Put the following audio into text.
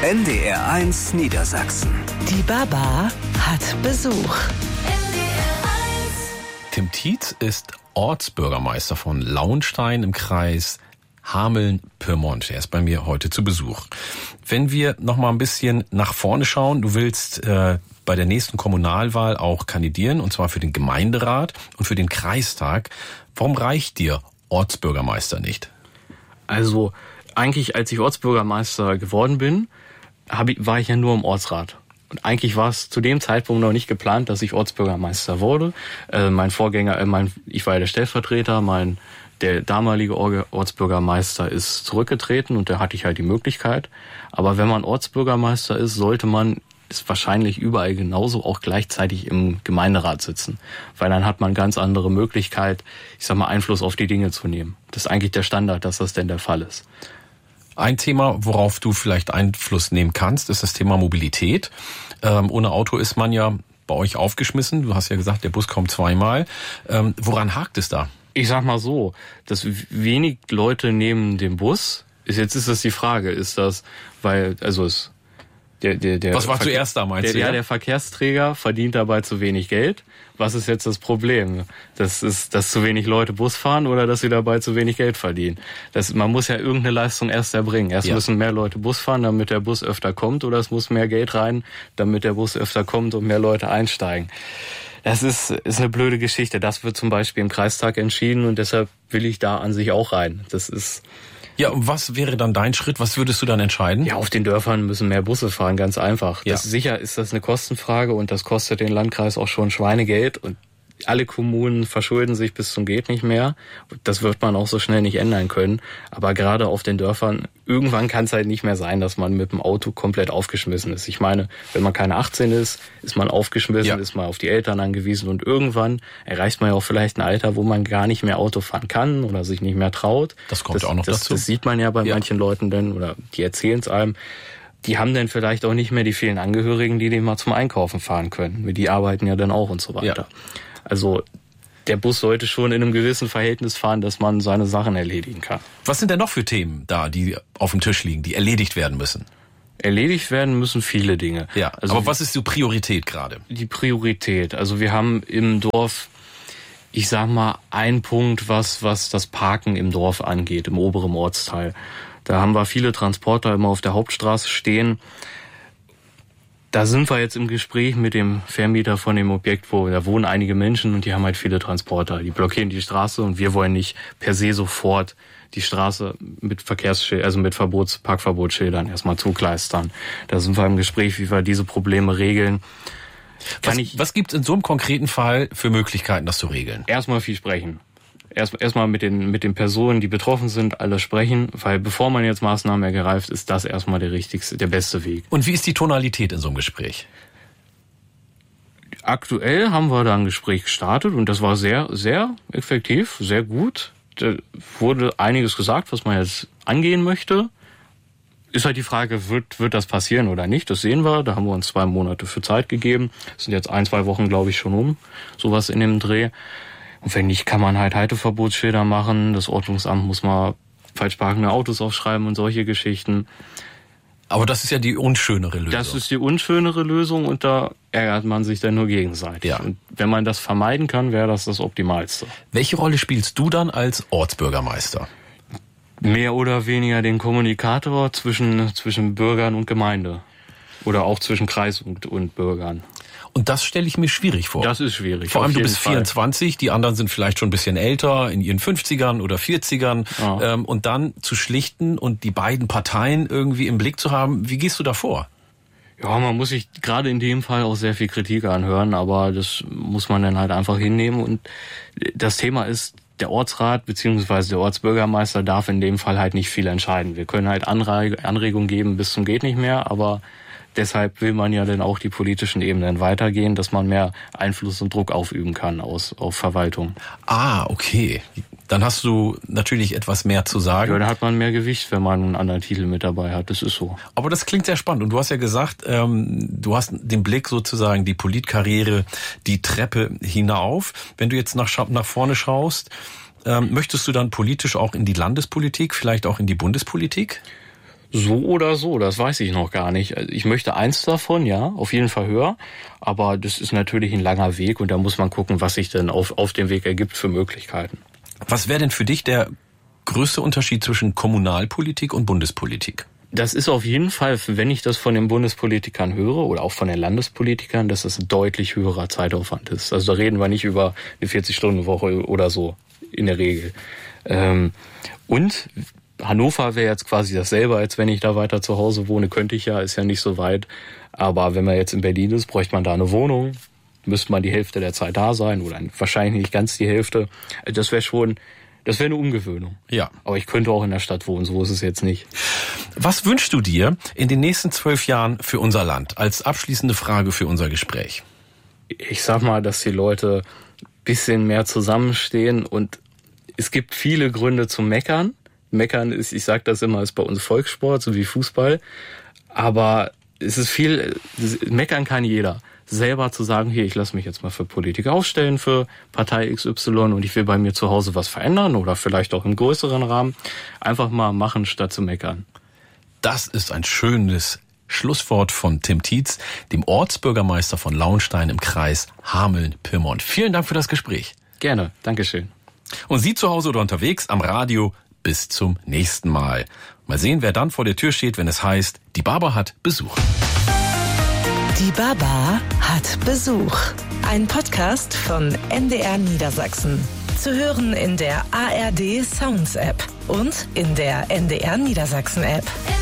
NDR1 Niedersachsen. Die Baba hat Besuch. Tim Tietz ist Ortsbürgermeister von Lauenstein im Kreis Hameln-Pyrmont. Er ist bei mir heute zu Besuch. Wenn wir noch mal ein bisschen nach vorne schauen, du willst bei der nächsten Kommunalwahl auch kandidieren, und zwar für den Gemeinderat und für den Kreistag. Warum reicht dir Ortsbürgermeister nicht? Also eigentlich, als ich Ortsbürgermeister geworden bin, war ich ja nur im Ortsrat. Und eigentlich war es zu dem Zeitpunkt noch nicht geplant, dass ich Ortsbürgermeister wurde. Mein Vorgänger, ich war ja der Stellvertreter, der damalige Ortsbürgermeister ist zurückgetreten und da hatte ich halt die Möglichkeit. Aber wenn man Ortsbürgermeister ist, sollte man ist wahrscheinlich überall genauso auch gleichzeitig im Gemeinderat sitzen. Weil dann hat man ganz andere Möglichkeit, Einfluss auf die Dinge zu nehmen. Das ist eigentlich der Standard, dass das denn der Fall ist. Ein Thema, worauf du vielleicht Einfluss nehmen kannst, ist das Thema Mobilität. Ohne Auto ist man ja bei euch aufgeschmissen. Du hast ja gesagt, der Bus kommt zweimal. Woran hakt es da? Ich sag mal so, dass wenig Leute nehmen den Bus. Jetzt ist das die Frage, ist das, was war zuerst da, meinst du? Ja, der Verkehrsträger verdient dabei zu wenig Geld. Was ist jetzt das Problem? Dass zu wenig Leute Bus fahren oder dass sie dabei zu wenig Geld verdienen? Man muss ja irgendeine Leistung erst erbringen. Erst müssen mehr Leute Bus fahren, damit der Bus öfter kommt, oder es muss mehr Geld rein, damit der Bus öfter kommt und mehr Leute einsteigen. Das ist eine blöde Geschichte. Das wird zum Beispiel im Kreistag entschieden und deshalb will ich da an sich auch rein. Ja, und was wäre dann dein Schritt? Was würdest du dann entscheiden? Ja, auf den Dörfern müssen mehr Busse fahren, ganz einfach. Ja. Sicher ist das eine Kostenfrage und das kostet den Landkreis auch schon Schweinegeld und alle Kommunen verschulden sich bis zum geht nicht mehr. Das wird man auch so schnell nicht ändern können. Aber gerade auf den Dörfern, irgendwann kann es halt nicht mehr sein, dass man mit dem Auto komplett aufgeschmissen ist. Ich meine, wenn man keine 18 ist, ist man aufgeschmissen, ist man auf die Eltern angewiesen und irgendwann erreicht man ja auch vielleicht ein Alter, wo man gar nicht mehr Auto fahren kann oder sich nicht mehr traut. Das kommt auch noch dazu. Das sieht man ja bei manchen Leuten dann, oder die erzählen es einem. Die haben dann vielleicht auch nicht mehr die vielen Angehörigen, die mal zum Einkaufen fahren können. Die arbeiten ja dann auch und so weiter. Ja. Also der Bus sollte schon in einem gewissen Verhältnis fahren, dass man seine Sachen erledigen kann. Was sind denn noch für Themen da, die auf dem Tisch liegen, die erledigt werden müssen? Erledigt werden müssen viele Dinge. Ja, also aber was ist die Priorität gerade? Die Priorität, also wir haben im Dorf, ich sag mal, einen Punkt, was das Parken im Dorf angeht, im oberen Ortsteil. Da haben wir viele Transporter immer auf der Hauptstraße stehen. Da sind wir jetzt im Gespräch mit dem Vermieter von dem Objekt, da wohnen einige Menschen und die haben halt viele Transporter. Die blockieren die Straße und wir wollen nicht per se sofort die Straße mit mit Parkverbotsschildern erstmal zukleistern. Da sind wir im Gespräch, wie wir diese Probleme regeln. Was gibt es in so einem konkreten Fall für Möglichkeiten, das zu regeln? Erstmal viel sprechen. Erstmal mit den Personen, die betroffen sind, alle sprechen, weil bevor man jetzt Maßnahmen ergreift, ist das erstmal der beste Weg. Und wie ist die Tonalität in so einem Gespräch? Aktuell haben wir da ein Gespräch gestartet und das war sehr, sehr effektiv, sehr gut. Da wurde einiges gesagt, was man jetzt angehen möchte. Ist halt die Frage, wird das passieren oder nicht? Das sehen wir. Da haben wir uns 2 Monate für Zeit gegeben. Das sind jetzt 1-2 Wochen, glaube ich, schon sowas in dem Dreh. Und wenn nicht, kann man halt Halteverbotsschilder machen. Das Ordnungsamt muss mal falsch parkende Autos aufschreiben und solche Geschichten. Aber das ist ja die unschönere Lösung. Das ist die unschönere Lösung und da ärgert man sich dann nur gegenseitig. Ja. Und wenn man das vermeiden kann, wäre das Optimalste. Welche Rolle spielst du dann als Ortsbürgermeister? Mehr oder weniger den Kommunikator zwischen Bürgern und Gemeinde. Oder auch zwischen Kreis und Bürgern. Und das stelle ich mir schwierig vor. Das ist schwierig. Vor allem du bist 24, die anderen sind vielleicht schon ein bisschen älter, in ihren 50ern oder 40ern. Ja. Und dann zu schlichten und die beiden Parteien irgendwie im Blick zu haben, wie gehst du da vor? Ja, man muss sich gerade in dem Fall auch sehr viel Kritik anhören, aber das muss man dann halt einfach hinnehmen. Und das Thema ist, der Ortsrat bzw. der Ortsbürgermeister darf in dem Fall halt nicht viel entscheiden. Wir können halt Anregungen geben bis zum geht nicht mehr, aber deshalb will man ja dann auch die politischen Ebenen weitergehen, dass man mehr Einfluss und Druck aufüben kann auf Verwaltung. Ah, okay. Dann hast du natürlich etwas mehr zu sagen. Ja, da hat man mehr Gewicht, wenn man einen anderen Titel mit dabei hat. Das ist so. Aber das klingt sehr spannend. Und du hast ja gesagt, du hast den Blick sozusagen, die Politkarriere, die Treppe hinauf. Wenn du jetzt nach vorne schaust, möchtest du dann politisch auch in die Landespolitik, vielleicht auch in die Bundespolitik? So oder so, das weiß ich noch gar nicht. Ich möchte eins davon, ja, auf jeden Fall höher. Aber das ist natürlich ein langer Weg und da muss man gucken, was sich denn auf dem Weg ergibt für Möglichkeiten. Was wäre denn für dich der größte Unterschied zwischen Kommunalpolitik und Bundespolitik? Das ist auf jeden Fall, wenn ich das von den Bundespolitikern höre oder auch von den Landespolitikern, dass das ein deutlich höherer Zeitaufwand ist. Also da reden wir nicht über eine 40-Stunden-Woche oder so in der Regel. Und Hannover wäre jetzt quasi dasselbe, als wenn ich da weiter zu Hause wohne. Könnte ich ja, ist ja nicht so weit. Aber wenn man jetzt in Berlin ist, bräuchte man da eine Wohnung. Müsste man die Hälfte der Zeit da sein oder wahrscheinlich nicht ganz die Hälfte. Das wäre eine Umgewöhnung. Ja. Aber ich könnte auch in der Stadt wohnen, so ist es jetzt nicht. Was wünschst du dir in den nächsten 12 Jahren für unser Land? Als abschließende Frage für unser Gespräch. Ich sag mal, dass die Leute ein bisschen mehr zusammenstehen und es gibt viele Gründe zum Meckern. Meckern ist, ich sag das immer, ist bei uns Volkssport, so wie Fußball. Aber es ist meckern kann jeder. Selber zu sagen, hier, ich lasse mich jetzt mal für Politik aufstellen, für Partei XY und ich will bei mir zu Hause was verändern oder vielleicht auch im größeren Rahmen. Einfach mal machen, statt zu meckern. Das ist ein schönes Schlusswort von Tim Tietz, dem Ortsbürgermeister von Launstein im Kreis Hameln-Pyrmont. Vielen Dank für das Gespräch. Gerne, Dankeschön. Und Sie zu Hause oder unterwegs am Radio, bis zum nächsten Mal. Mal sehen, wer dann vor der Tür steht, wenn es heißt, die Baba hat Besuch. Die Baba hat Besuch. Ein Podcast von NDR Niedersachsen. Zu hören in der ARD Sounds App und in der NDR Niedersachsen App.